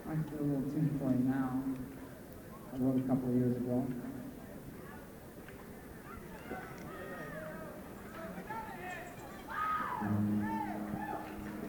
I can do a little tune for you now. I wrote a couple of years ago.